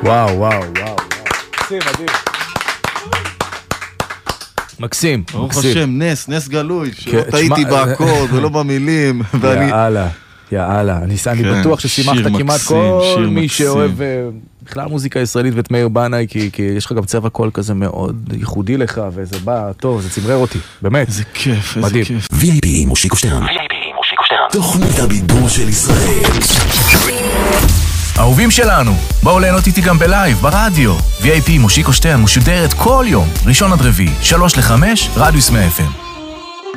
וואו, וואו, וואו. מקסים, מדהים. מקסים, ברוך מקסים. השם, נס גלוי, שלא טעיתי באקורד ולא במילים. יאללה, יאללה. אני בטוח ששימחת כמעט כל מי שאוהב בכלל מוזיקה ישראלית ואת מאיר בנאי, כי יש לך גם צבע קול כזה מאוד ייחודי לך, וזה בא טוב, זה צמרר אותי, באמת. איזה כיף, איזה מדהים. כיף. VIP מושיקו שטרן. תוכנית הבידור של ישראל. אהובים שלנו, בואו ליהנות איתי גם בלייב, ברדיו. VIP מושיקו שטרן משודרת כל יום, ראשון עד רביעי, 3 ל-5, רדיוס 100 FM.